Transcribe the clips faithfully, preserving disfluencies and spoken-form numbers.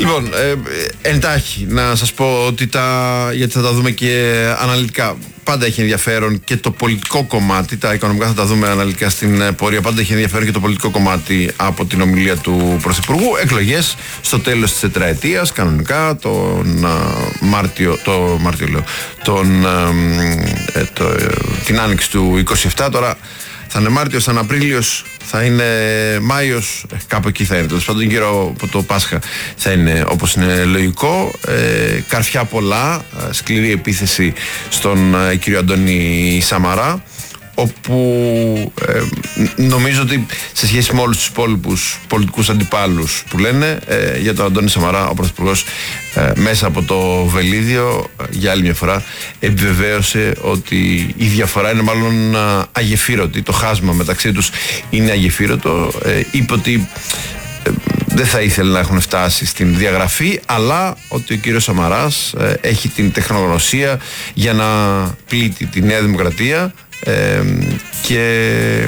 Λοιπόν, ε, εντάχει να σας πω ότι τα, γιατί θα τα δούμε και αναλυτικά. Πάντα έχει ενδιαφέρον και το πολιτικό κομμάτι, τα οικονομικά θα τα δούμε αναλυτικά στην πορεία. Πάντα έχει ενδιαφέρον και το πολιτικό κομμάτι από την ομιλία του Πρωθυπουργού. Εκλογές στο τέλος της τετραετίας, κανονικά, τον uh, Μάρτιο, το Μάρτιο λέω, τον, uh, ε, το, ε, την άνοιξη του είκοσι επτά. Τώρα θα είναι Μάρτιος, θα είναι Απρίλιος, θα είναι Μάιος, ε, κάπου εκεί θα είναι. Τέλος πάντων, γύρω από το Πάσχα θα είναι όπως είναι λογικό. Ε, καρφιά πολλά, σκληρή επίθεση στον ε, κύριο Αντώνη Σαμαρά, όπου ε, νομίζω ότι σε σχέση με όλους τους υπόλοιπους πολιτικούς αντιπάλους που λένε ε, για τον Αντώνη Σαμαρά, ο Πρωθυπουργός ε, μέσα από το βελίδιο ε, για άλλη μια φορά επιβεβαίωσε ότι η διαφορά είναι μάλλον ε, αγεφύρωτη, το χάσμα μεταξύ τους είναι αγεφύρωτο. ε, είπε ότι ε, δεν θα ήθελε να έχουν φτάσει στην διαγραφή, αλλά ότι ο κύριος Σαμαράς ε, έχει την τεχνογνωσία για να πλήττει τη Νέα Δημοκρατία Ε, και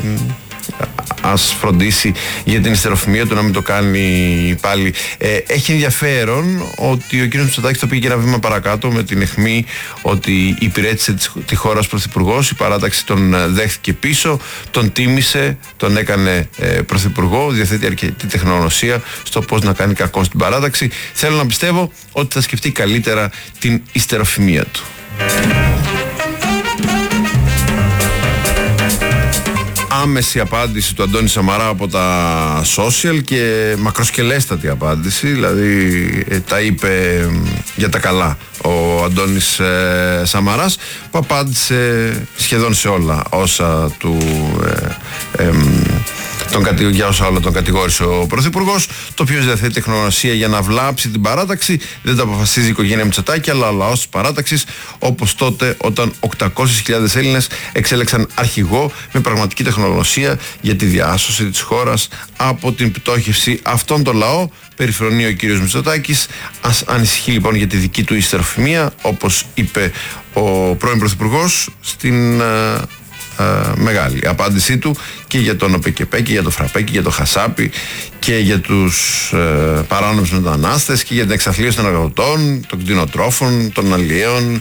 ας φροντίσει για την ιστεροφημία του, να μην το κάνει πάλι. Ε, έχει ενδιαφέρον ότι ο κ. Μητσοτάκης το πήγε και ένα βήμα παρακάτω με την αιχμή ότι υπηρέτησε τη χώρα ως πρωθυπουργός. Η παράταξη τον δέχθηκε πίσω, τον τίμησε, τον έκανε ε, πρωθυπουργό, διαθέτει αρκετή τεχνογνωσία στο πώς να κάνει κακό στην παράταξη. Θέλω να πιστεύω ότι θα σκεφτεί καλύτερα την ιστεροφημία του. Άμεση απάντηση του Αντώνη Σαμαρά από τα social και μακροσκελέστατη απάντηση, δηλαδή ε, τα είπε ε, για τα καλά ο Αντώνης ε, Σαμαράς, που απάντησε σχεδόν σε όλα όσα του ε, ε, τον, για όσα όλα τον κατηγόρησε ο Πρωθυπουργός. Το ποιος διαθέτει τεχνογνωσία για να βλάψει την παράταξη δεν το αποφασίζει η οικογένεια Μητσοτάκη, αλλά ο λαός της παράταξης, όπως τότε όταν οκτακόσιες χιλιάδες Έλληνες εξέλεξαν αρχηγό με πραγματική τεχνογνωσία για τη διάσωση της χώρας από την πτώχευση. Αυτόν τον λαό περιφρονεί ο κύριος Μητσοτάκης. Ας ανησυχεί λοιπόν για τη δική του ιστεροφημία, όπως είπε ο πρώην Πρωθυπουργός στην uh, Uh, μεγάλη απάντησή του και για τον ΟΠΕΚΕΠΕ και για το ΦΡΑΠΕ και για το ΧΑΣΑΠΗ και για τους uh, παράνομους μετανάστες και για την εξαθλίωση των αγροτών, των κτηνοτρόφων, των αλλιέων,